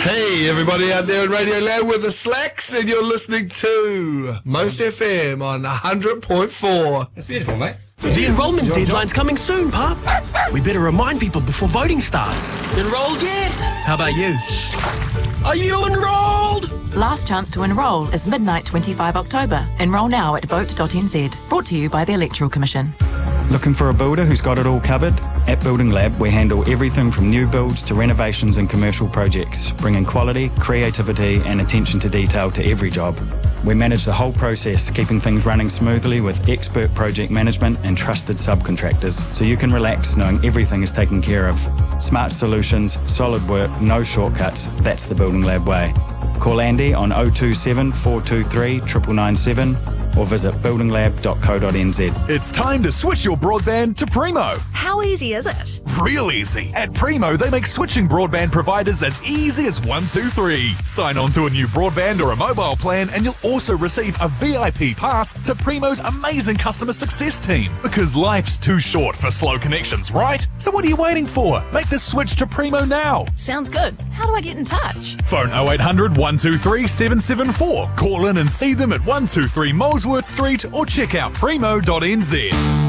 Hey, everybody out there in Radio Land with the Slacks, and you're listening to Most FM on 100.4. That's beautiful, mate. The enrolment deadline's coming soon, Pup. We better remind people before voting starts. Enrolled yet? How about you? Are you enrolled? Last chance to enrol is midnight 25 October. Enrol now at vote.nz. Brought to you by the Electoral Commission. Looking for a builder who's got it all covered? At Building Lab, we handle everything from new builds to renovations and commercial projects, bringing quality, creativity and attention to detail to every job. We manage the whole process, keeping things running smoothly with expert project management and trusted subcontractors, so you can relax knowing everything is taken care of. Smart solutions, solid work, no shortcuts. That's the Building Lab way. Call Andy on 027 423 997 or visit buildinglab.co.nz. It's time to switch your broadband to Primo. How easy is it? Real easy. At Primo, they make switching broadband providers as easy as 1, 2, 3. Sign on to a new broadband or a mobile plan and you'll also receive a VIP pass to Primo's amazing customer success team. Because life's too short for slow connections, right? So what are you waiting for? Make the switch to Primo now. Sounds good. How do I get in touch? Phone 0800 123 774. Call in and see them at 123 Molesworth Street or check out primo.nz.